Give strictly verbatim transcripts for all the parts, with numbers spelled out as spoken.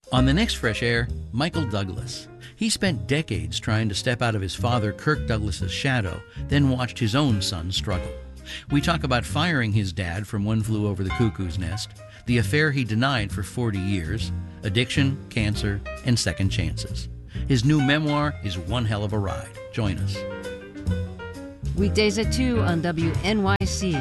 On the next Fresh Air, Michael Douglas. He spent decades trying to step out of his father Kirk Douglas's shadow, then watched his own son struggle. We talk about firing his dad from One Flew Over the Cuckoo's Nest, the affair he denied for forty years, addiction, cancer, and second chances. His new memoir is one hell of a ride. Join us. Weekdays at two on W N Y C.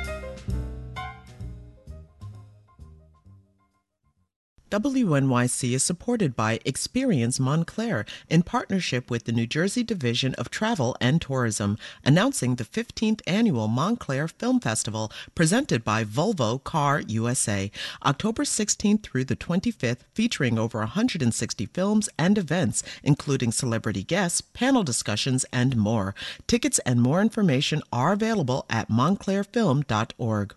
W N Y C is supported by Experience Montclair in partnership with the New Jersey Division of Travel and Tourism, announcing the fifteenth Annual Montclair Film Festival presented by Volvo Car U S A, October sixteenth through the twenty-fifth, featuring over one hundred sixty films and events, including celebrity guests, panel discussions, and more. Tickets and more information are available at montclair film dot org.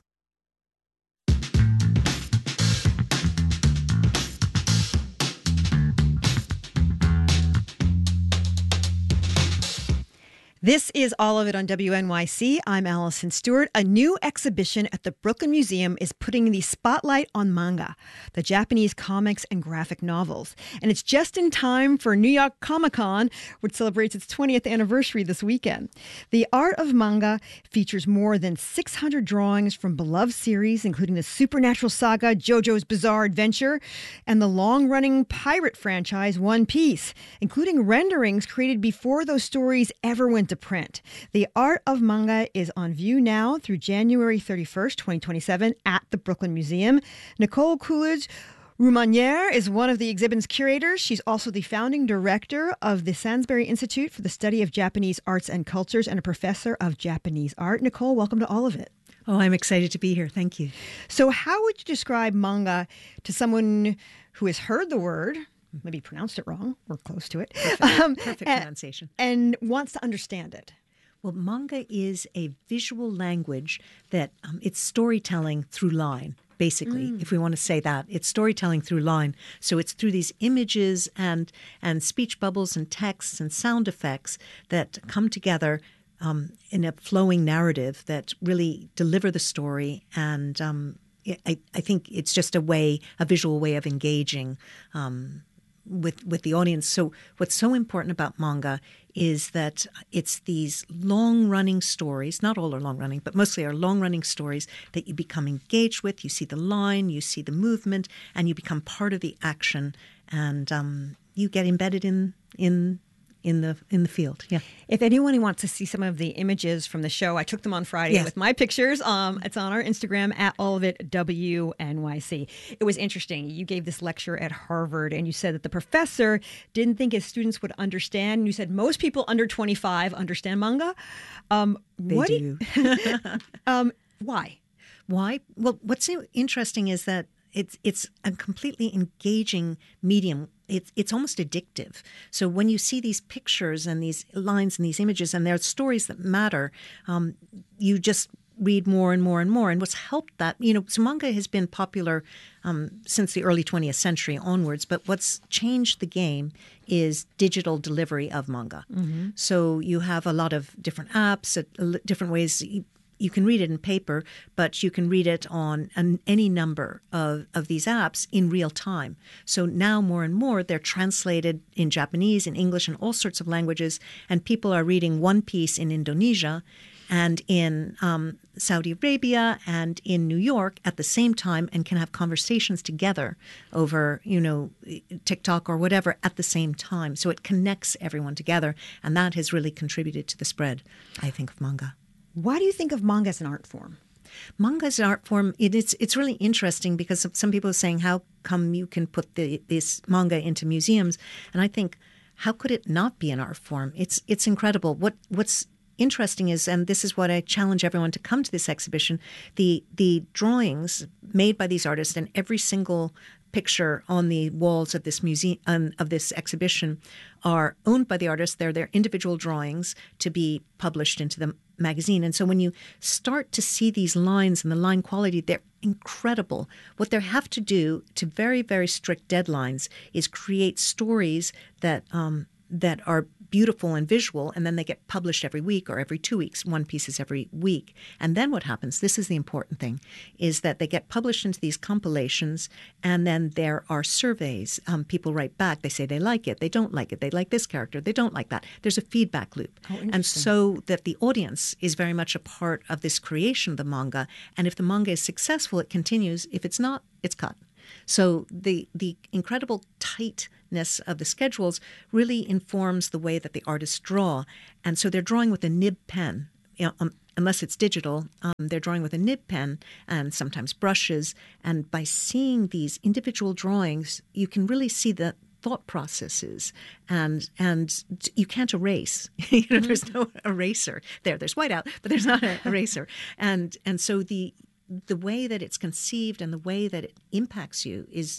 This is All of It on W N Y C. I'm Allison Stewart. A new exhibition at the Brooklyn Museum is putting the spotlight on manga, the Japanese comics and graphic novels. And it's just in time for New York Comic Con, which celebrates its twentieth anniversary this weekend. The Art of Manga features more than six hundred drawings from beloved series, including the supernatural saga JoJo's Bizarre Adventure and the long-running pirate franchise One Piece, including renderings created before those stories ever went to print. The Art of Manga is on view now through January thirty-first, twenty twenty-seven at the Brooklyn Museum. Nicole Coolidge Roumaniere is one of the exhibit's curators. She's also the founding director of the Sansbury Institute for the Study of Japanese Arts and Cultures and a professor of Japanese art. Nicole, welcome to All of It. Oh, I'm excited to be here. Thank you. So how would you describe manga to someone who has heard the word, maybe pronounced it wrong or close to it, Perfect, um, perfect and, pronunciation, and wants to understand it? Well, manga is a visual language that um, it's storytelling through line. Basically, mm. if we want to say that, it's storytelling through line. So it's through these images and and speech bubbles and texts and sound effects that come together um, in a flowing narrative that really deliver the story. And um, I, I think it's just a way, a visual way of engaging um, with with the audience. So what's so important about manga is that it's these long-running stories, not all are long-running, but mostly are long-running stories that you become engaged with. You see the line, you see the movement, and you become part of the action, and um, you get embedded in in in the in the field. Yeah. If anyone wants to see some of the images from the show, I took them on Friday yes. with my pictures. Um, it's on our Instagram at all of it W N Y C. It was interesting. You gave this lecture at Harvard, and you said that the professor didn't think his students would understand. And you said most people under twenty-five understand manga. Um, they what do. do you, um, why? Why? Well, what's interesting is that it's it's a completely engaging medium. It's it's almost addictive. So when you see these pictures and these lines and these images, and there are stories that matter, um, you just read more and more and more. And what's helped that, you know, so manga has been popular um, since the early twentieth century onwards. But what's changed the game is digital delivery of manga. Mm-hmm. So you have a lot of different apps, uh, different ways. You can read it in paper, but you can read it on an, any number of, of these apps in real time. So now more and more, they're translated in Japanese, in English, and all sorts of languages. And people are reading One Piece in Indonesia and in um, Saudi Arabia and in New York at the same time, and can have conversations together over, you know, TikTok or whatever at the same time. So it connects everyone together. And that has really contributed to the spread, I think, of manga. Why do you think of manga as an art form? Manga as an art form, it, it's it's really interesting because some people are saying, how come you can put the, this manga into museums? And I think, how could it not be an art form? It's it's incredible. What what's interesting is, and this is what I challenge everyone to come to this exhibition, the the drawings made by these artists, and every single picture on the walls of this museum um, of this exhibition are owned by the artists. They're their individual drawings to be published into the magazine. And so when you start to see these lines and the line quality, they're incredible. What they have to do to very, very strict deadlines is create stories that um, that are beautiful and visual, and then they get published every week or every two weeks. One piece is every week. And then what happens, this is the important thing, is that they get published into these compilations, and then there are surveys. Um, people write back. They say they like it, they don't like it, they like this character, they don't like that. There's a feedback loop. Oh, and so that the audience is very much a part of this creation of the manga. And if the manga is successful, it continues. If it's not, it's cut. So the the incredible tightness of the schedules really informs the way that the artists draw. And so they're drawing with a nib pen. You know, um, unless it's digital, um, they're drawing with a nib pen and sometimes brushes. And by seeing these individual drawings, you can really see the thought processes, and and you can't erase. you know, there's no eraser there. There's whiteout, but there's not an eraser. And and so the the way that it's conceived and the way that it impacts you is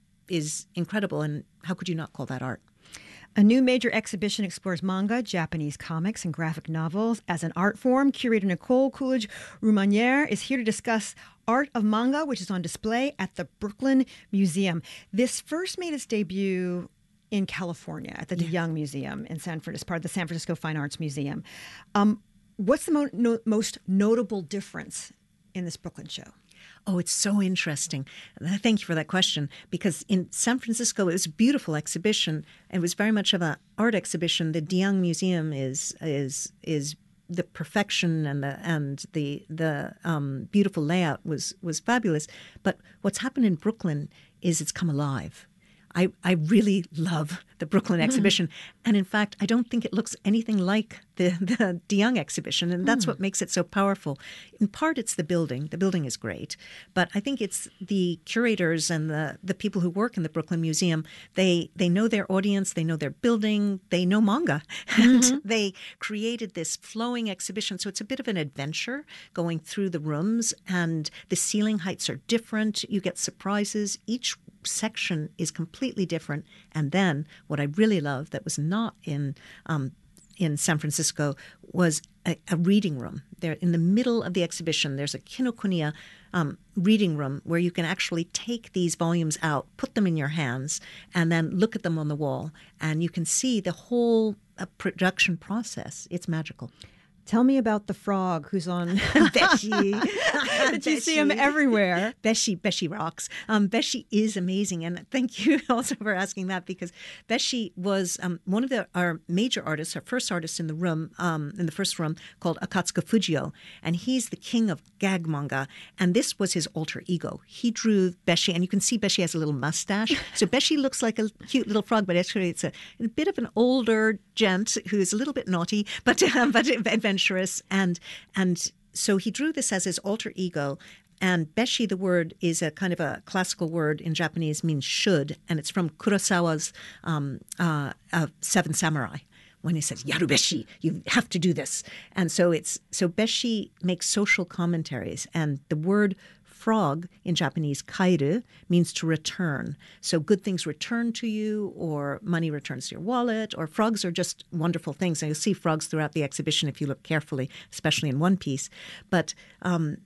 is incredible. And how could you not call that art? A new major exhibition explores manga, Japanese comics, and graphic novels as an art form. Curator Nicole Coolidge-Roumaniere is here to discuss Art of Manga, which is on display at the Brooklyn Museum. This first made its debut in California at the yes. DeYoung Museum in San Francisco, part of the San Francisco Fine Arts Museum. Um, what's the mo- no- most notable difference in this Brooklyn show? Oh, it's so interesting. Thank you for that question, because in San Francisco, it was a beautiful exhibition. It was very much of an art exhibition. The DeYoung Museum is is is the perfection, and the and the the um, beautiful layout was was fabulous. But what's happened in Brooklyn is it's come alive. I, I really love the Brooklyn mm. exhibition. And in fact, I don't think it looks anything like the, the DeYoung exhibition. And that's mm. what makes it so powerful. In part, it's the building. The building is great. But I think it's the curators and the, the people who work in the Brooklyn Museum. They they know their audience. They know their building. They know manga. And mm-hmm. they created this flowing exhibition. So it's a bit of an adventure going through the rooms. And the ceiling heights are different. You get surprises. Each section is completely different. And then what I really love that was not in um, in San Francisco was a, a reading room. There in the middle of the exhibition, there's a Kinokuniya um, reading room where you can actually take these volumes out, put them in your hands, and then look at them on the wall. And you can see the whole uh, production process. It's magical. Tell me about the frog who's on Beshi. Did you see him everywhere? Beshi, Beshi rocks. Um, Beshi is amazing. And thank you also for asking that, because Beshi was um, one of the, our major artists, our first artist in the room, um, in the first room, called Akatsuka Fujio. And he's the king of gag manga. And this was his alter ego. He drew Beshi, and you can see Beshi has a little mustache. So Beshi looks like a cute little frog, but actually it's a, a bit of an older gent who's a little bit naughty, but um, but adventurous. And and so he drew this as his alter ego. And Beshi, the word, is a kind of a classical word in Japanese, means should, and it's from Kurosawa's um, uh, uh, Seven Samurai. When he says "yarubeshi," you have to do this. And so it's so Beshi makes social commentaries, and the word frog in Japanese, kairu, means to return. So good things return to you, or money returns to your wallet, or frogs are just wonderful things. And you'll see frogs throughout the exhibition if you look carefully, especially in one piece. But um,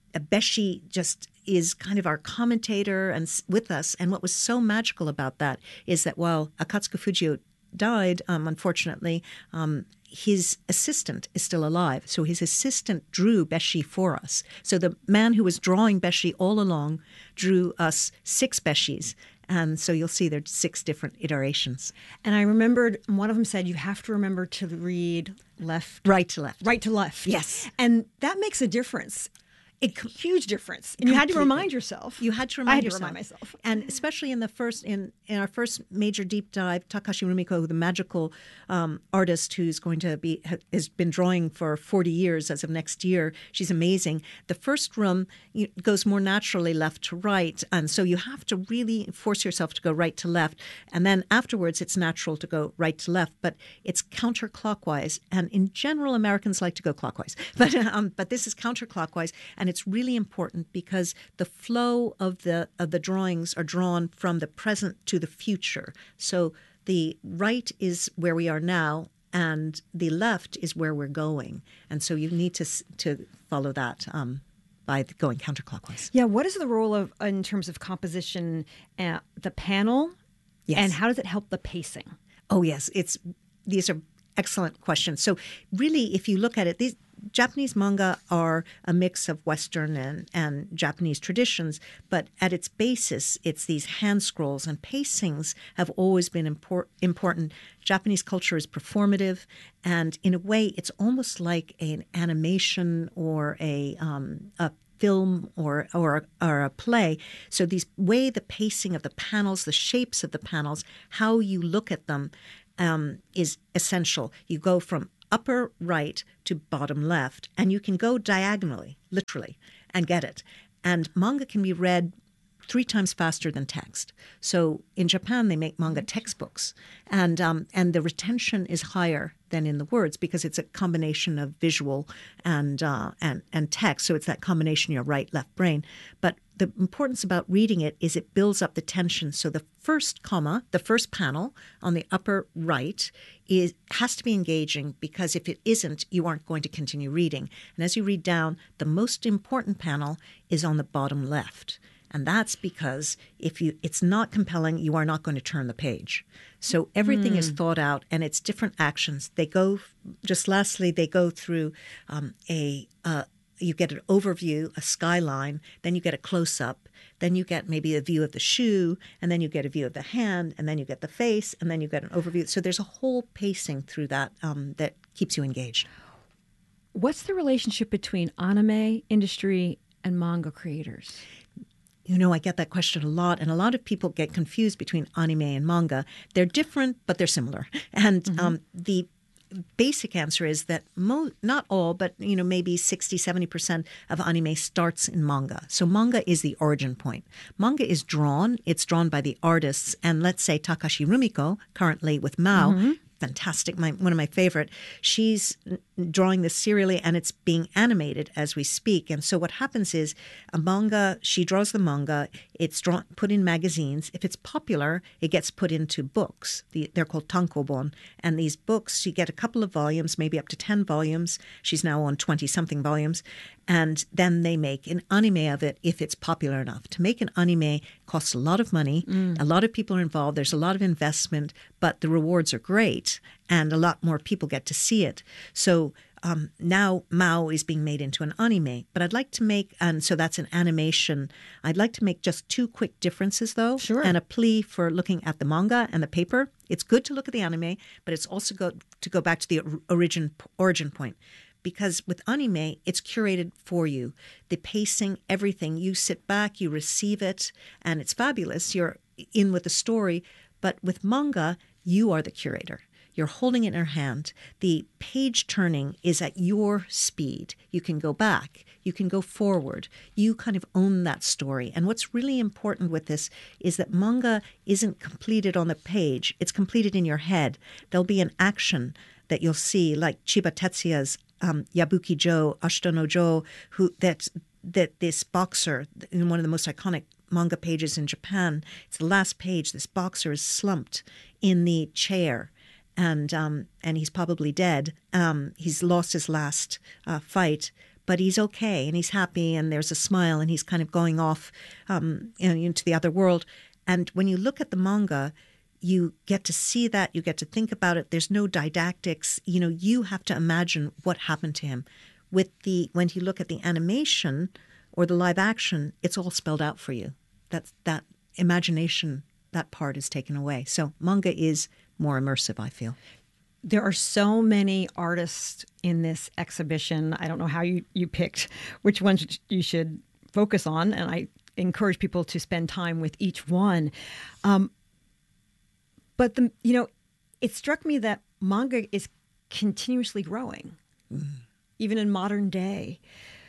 Beshi just is kind of our commentator and with us. And what was so magical about that is that while Akatsuka Fujio died, um, unfortunately, um, his assistant is still alive. So his assistant drew Beshi for us. So the man who was drawing Beshi all along drew us six Beshis. And so you'll see there's six different iterations. And I remembered one of them said you have to remember to read left. Right to left. Right to left. Yes. And that makes a difference. A huge difference. And you had to remind yourself. You had to remind I had yourself. to remind myself. And especially in the first, in, in our first major deep dive, Takashi Rumiko, the magical um, artist who's going to be, has been drawing for forty years as of next year. She's amazing. The first room goes more naturally left to right. And so you have to really force yourself to go right to left. And then afterwards, it's natural to go right to left. But it's counterclockwise. And in general, Americans like to go clockwise. But, um, but this is counterclockwise. And And it's really important because the flow of the of the drawings are drawn from the present to the future. So the right is where we are now, and the left is where we're going. And so you need to to follow that um, by going counterclockwise. Yeah. What is the role of in terms of composition, uh, the panel, yes. and how does it help the pacing? Oh yes, it's. these are excellent questions. So really, if you look at it, these Japanese manga are a mix of Western and, and Japanese traditions, but at its basis, it's these hand scrolls, and pacings have always been impor- important. Japanese culture is performative, and in a way, it's almost like an animation or a, um, a film or, or or a play. So these way the pacing of the panels, the shapes of the panels, how you look at them um, is essential. You go from upper right to bottom left, and you can go diagonally, literally, and get it. And manga can be read three times faster than text. So in Japan, they make manga textbooks, and um, and the retention is higher than in the words because it's a combination of visual and uh, and and text. So it's that combination, your right, left brain. But the importance about reading it is it builds up the tension. So the first comma, the first panel on the upper right is has to be engaging, because if it isn't, you aren't going to continue reading. And as you read down, the most important panel is on the bottom left. And that's because if you it's not compelling, you are not going to turn the page. So everything mm. is thought out, and it's different actions. They go, just lastly, they go through um, a, uh, you get an overview, a skyline, then you get a close-up, then you get maybe a view of the shoe, and then you get a view of the hand, and then you get the face, and then you get an overview. So there's a whole pacing through that um, that keeps you engaged. What's the relationship between anime industry and manga creators? You know, I get that question a lot, and a lot of people get confused between anime and manga. They're different, but they're similar. And mm-hmm. um, the basic answer is that mo- not all, but, you know, maybe sixty, seventy percent of anime starts in manga. So manga is the origin point. Manga is drawn. It's drawn by the artists. And let's say Takashi Rumiko, currently with Mao, mm-hmm. fantastic, my, one of my favorite. She's drawing this serially, and it's being animated as we speak. And so what happens is a manga, she draws the manga, it's drawn, put in magazines. If it's popular, it gets put into books. The, they're called tankobon. And these books, you get a couple of volumes, maybe up to ten volumes. She's now on twenty-something volumes. And then they make an anime of it if it's popular enough. To make an anime costs a lot of money. Mm. A lot of people are involved. There's a lot of investment, but the rewards are great, and a lot more people get to see it. So um, now Mao is being made into an anime. But I'd like to make, and so that's an animation. I'd like to make just two quick differences, though, sure. and a plea for looking at the manga and the paper. It's good to look at the anime, but it's also good to go back to the origin origin point. Because with anime, it's curated for you. The pacing, everything. You sit back, you receive it, and it's fabulous. You're in with the story. But with manga, you are the curator. You're holding it in your hand. The page turning is at your speed. You can go back. You can go forward. You kind of own that story. And what's really important with this is that manga isn't completed on the page. It's completed in your head. There'll be an action that you'll see, like Chiba Tetsuya's Um, Yabuki Joe, Ashita no Joe, who that that this boxer in one of the most iconic manga pages in Japan. It's the last page. This boxer is slumped in the chair, and um, and he's probably dead. Um, he's lost his last uh, fight, but he's okay and he's happy, and there's a smile, and he's kind of going off um, you know, into the other world. And when you look at the manga, you get to see that, you get to think about it. There's no didactics. You know, you have to imagine what happened to him. With the when you look at the animation or the live action, it's all spelled out for you. That's that imagination, that part is taken away. So manga is more immersive, I feel. There are so many artists in this exhibition. I don't know how you, you picked which ones you should focus on, and I encourage people to spend time with each one. Um, But, the you know, it struck me that manga is continuously growing, mm. even in modern day.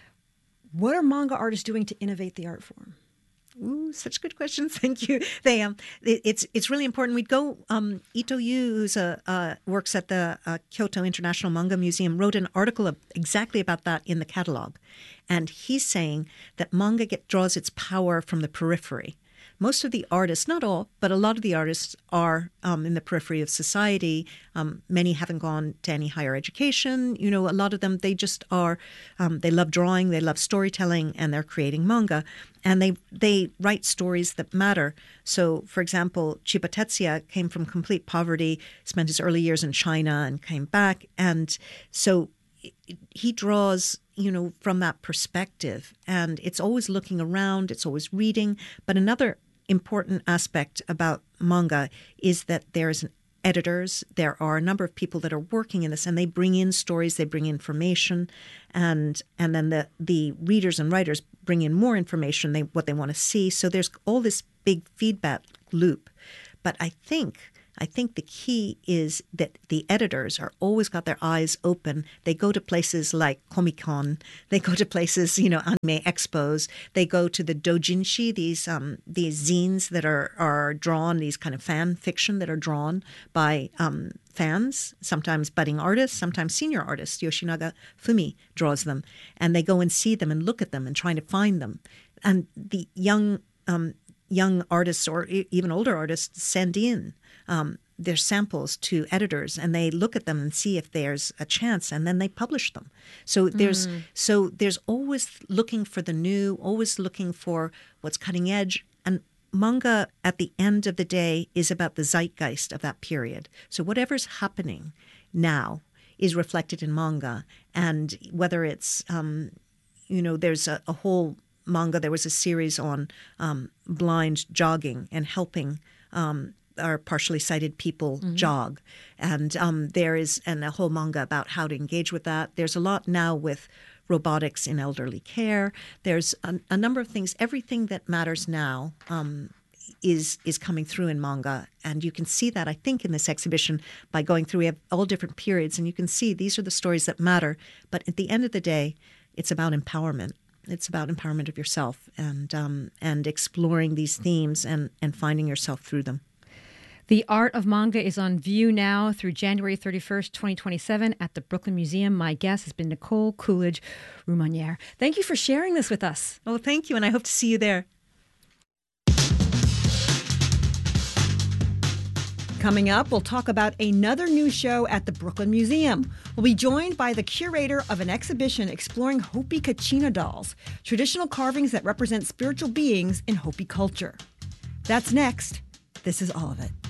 What are manga artists doing to innovate the art form? Ooh, such good questions. Thank you. They um, it, it's it's really important. We'd go. Um, Ito Yu, who's a uh, works at the uh, Kyoto International Manga Museum, wrote an article of exactly about that in the catalog, and he's saying that manga get, draws its power from the periphery. most of the artists, not all, but a lot of the artists are um, in the periphery of society. Um, many haven't gone to any higher education. You know, a lot of them, they just are, um, they love drawing, they love storytelling, and they're creating manga. And they they write stories that matter. So, for example, Chiba Tetsuya came from complete poverty, spent his early years in China and came back. And so he draws, you know, from that perspective. And it's always looking around, it's always reading. But another important aspect about manga is that there's an editors. There are a number of people that are working in this, and they bring in stories, they bring information, and and then the the readers and writers bring in more information, they what they want to see. So there's all this big feedback loop. But I think I think the key is that the editors are always got their eyes open. They go to places like Comic-Con. They go to places, you know, anime expos. They go to the doujinshi, these um, these zines that are, are drawn, these kind of fan fiction that are drawn by um, fans, sometimes budding artists, sometimes senior artists. Yoshinaga Fumi draws them. And they go and see them and look at them and try to find them. And the young um, young artists or even older artists send in Um, their samples to editors, and they look at them and see if there's a chance, and then they publish them. So there's mm. so there's always looking for the new, always looking for what's cutting edge. And manga, at the end of the day, is about the zeitgeist of that period. So whatever's happening now is reflected in manga, and whether it's um, you know, there's a, a whole manga. There was a series on um, blind jogging and helping Um, our partially sighted people mm-hmm. jog. And um, there is and a whole manga about how to engage with that. There's a lot now with robotics in elderly care. There's a, a number of things. Everything that matters now um, is is coming through in manga. And you can see that, I think, in this exhibition by going through. We have all different periods, and you can see these are the stories that matter. But at the end of the day, it's about empowerment. It's about empowerment of yourself and um, and exploring these themes and, and finding yourself through them. The Art of Manga is on view now through January thirty-first, twenty twenty-seven at the Brooklyn Museum. My guest has been Nicole Coolidge-Roumaniere. Thank you for sharing this with us. Oh, thank you, and I hope to see you there. Coming up, we'll talk about another new show at the Brooklyn Museum. We'll be joined by the curator of an exhibition exploring Hopi Kachina dolls, traditional carvings that represent spiritual beings in Hopi culture. That's next. This is all of it.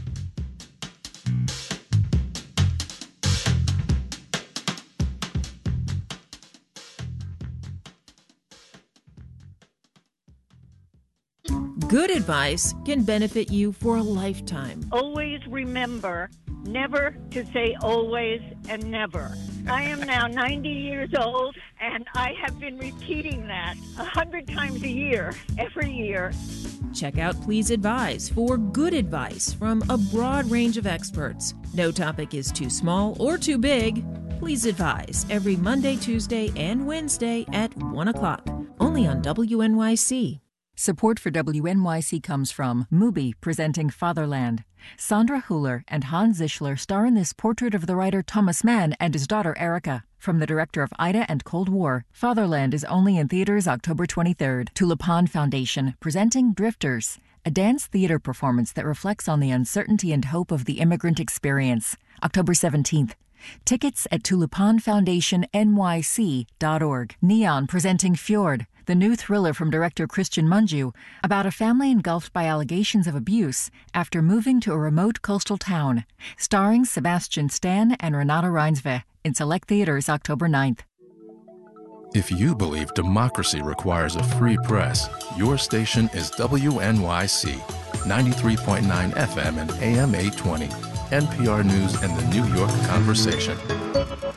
Good advice can benefit you for a lifetime. Always remember never to say always and never. I am now ninety years old, and I have been repeating that a hundred times a year, every year. Check out Please Advise for good advice from a broad range of experts. No topic is too small or too big. Please Advise every Monday, Tuesday, and Wednesday at one o'clock, only on W N Y C. Support for W N Y C comes from Mubi, presenting Fatherland. Sandra Hüller and Hans Zischler star in this portrait of the writer Thomas Mann and his daughter Erica. From the director of Ida and Cold War, Fatherland is only in theaters October twenty-third. Tulipan Foundation, presenting Drifters, a dance theater performance that reflects on the uncertainty and hope of the immigrant experience. October seventeenth. Tickets at tulipan foundation N Y C dot org. Neon presenting Fjord, the new thriller from director Christian Mungiu about a family engulfed by allegations of abuse after moving to a remote coastal town. Starring Sebastian Stan and Renata Reinsve in select theaters October ninth. If you believe democracy requires a free press, your station is W N Y C, ninety-three point nine F M and A M eight twenty, N P R News and the New York Conversation.